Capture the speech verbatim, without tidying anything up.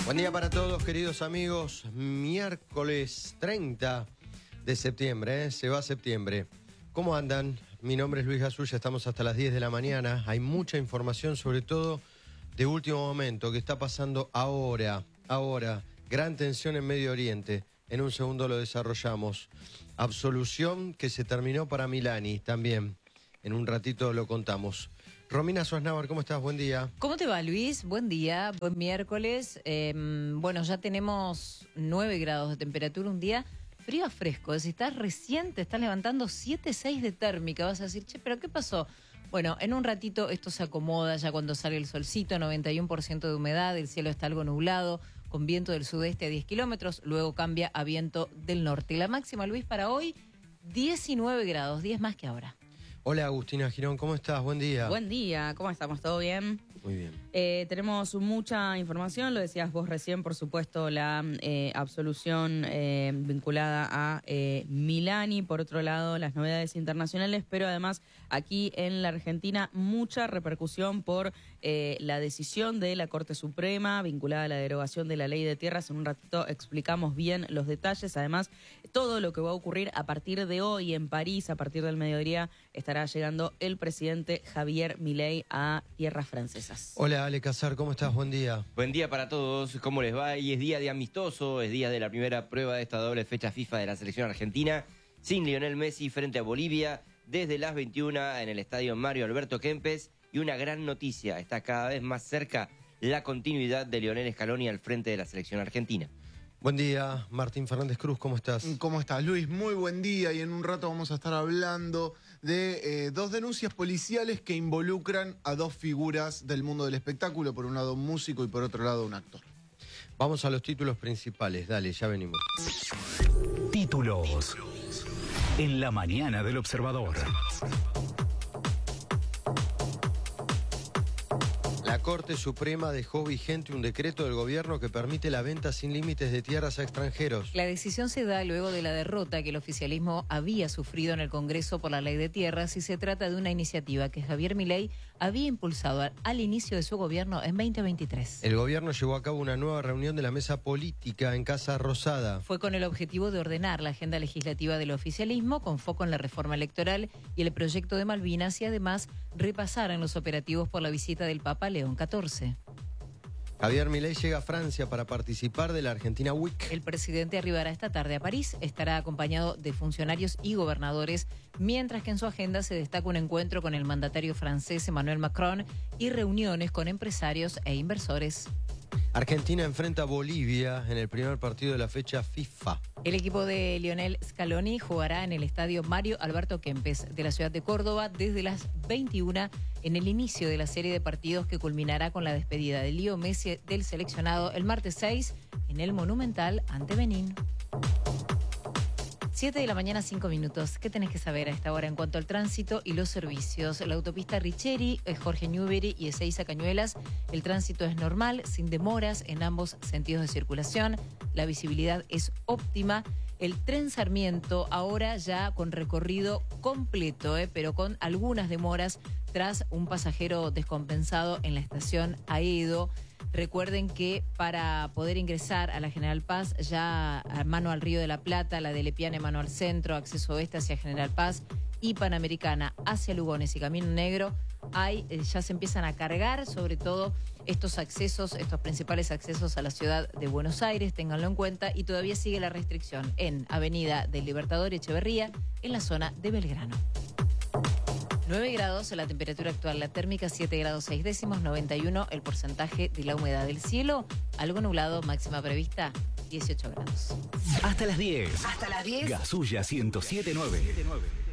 Buen día para todos, queridos amigos. Miércoles treinta de septiembre, ¿eh? Se va septiembre. ¿Cómo andan? Mi nombre es Luis Gasulla, estamos hasta las diez de la mañana. Hay mucha información, sobre todo de último momento, que está pasando ahora, ahora. Gran tensión en Medio Oriente. En un segundo lo desarrollamos. Absolución que se terminó para Milani también. En un ratito lo contamos. Romina Sosnávar, ¿cómo estás? Buen día. ¿Cómo te va, Luis? Buen día, buen miércoles. Eh, bueno, ya tenemos nueve grados de temperatura, un día frío a fresco. Si estás recién, te estás levantando siete, seis de térmica. Vas a decir, che, ¿pero qué pasó? Bueno, en un ratito esto se acomoda ya cuando sale el solcito, noventa y uno por ciento de humedad, el cielo está algo nublado, con viento del sudeste a diez kilómetros, luego cambia a viento del norte. Y la máxima, Luis, para hoy, diecinueve grados, diez más que ahora. Hola, Agustina Girón, ¿cómo estás? Buen día. Buen día, ¿cómo estamos? ¿Todo bien? Muy bien. Eh, tenemos mucha información, lo decías vos recién, por supuesto, la eh, absolución eh, vinculada a eh, Milani, por otro lado, las novedades internacionales, pero además aquí en la Argentina mucha repercusión por eh, la decisión de la Corte Suprema vinculada a la derogación de la ley de tierras. En un ratito explicamos bien los detalles, además todo lo que va a ocurrir a partir de hoy en París, a partir del mediodía, estará llegando el presidente Javier Milei a tierras francesas. Hola, Ale Casar, ¿cómo estás? Buen día. Buen día para todos, ¿cómo les va? Y es día de amistoso, es día de la primera prueba de esta doble fecha FIFA de la selección argentina, sin Lionel Messi frente a Bolivia, desde las veintiuna en el estadio Mario Alberto Kempes. Y una gran noticia, está cada vez más cerca la continuidad de Lionel Scaloni al frente de la selección argentina. Buen día, Martín Fernández Cruz, ¿cómo estás? ¿Cómo estás, Luis? Muy buen día, y en un rato vamos a estar hablando de eh, dos denuncias policiales que involucran a dos figuras del mundo del espectáculo, por un lado un músico y por otro lado un actor. Vamos a los títulos principales, dale, ya venimos. Títulos en la mañana del Observador. La Corte Suprema dejó vigente un decreto del gobierno que permite la venta sin límites de tierras a extranjeros. La decisión se da luego de la derrota que el oficialismo había sufrido en el Congreso por la ley de tierras, y se trata de una iniciativa que Javier Milei había impulsado al, al inicio de su gobierno en veinte veintitrés. El gobierno llevó a cabo una nueva reunión de la mesa política en Casa Rosada. Fue con el objetivo de ordenar la agenda legislativa del oficialismo, con foco en la reforma electoral y el proyecto de Malvinas, y además repasar en los operativos por la visita del Papa León catorce. Javier Milei llega a Francia para participar de la Argentina Week. El presidente arribará esta tarde a París, estará acompañado de funcionarios y gobernadores, mientras que en su agenda se destaca un encuentro con el mandatario francés Emmanuel Macron y reuniones con empresarios e inversores. Argentina enfrenta a Bolivia en el primer partido de la fecha FIFA. El equipo de Lionel Scaloni jugará en el estadio Mario Alberto Kempes de la ciudad de Córdoba desde las veintiuna en el inicio de la serie de partidos que culminará con la despedida de Leo Messi del seleccionado el martes seis en el Monumental ante Benín. siete de la mañana, cinco minutos. ¿Qué tenés que saber a esta hora en cuanto al tránsito y los servicios? La autopista Richeri, Jorge Newbery y Ezeiza Cañuelas, el tránsito es normal, sin demoras en ambos sentidos de circulación. La visibilidad es óptima. El tren Sarmiento ahora ya con recorrido completo, eh, pero con algunas demoras tras un pasajero descompensado en la estación Aedo. Recuerden que para poder ingresar a la General Paz, ya a mano al Río de la Plata, la de Lepiane mano al centro, acceso oeste hacia General Paz y Panamericana hacia Lugones y Camino Negro, hay, eh, ya se empiezan a cargar, sobre todo estos accesos, estos principales accesos a la ciudad de Buenos Aires, ténganlo en cuenta, y todavía sigue la restricción en Avenida del Libertador Echeverría, en la zona de Belgrano. nueve grados la temperatura actual, la térmica siete grados seis décimos, noventa y uno el porcentaje de la humedad del cielo, algo nublado, máxima prevista dieciocho grados. Hasta las diez. Hasta las diez. Gasulla ciento siete punto nueve.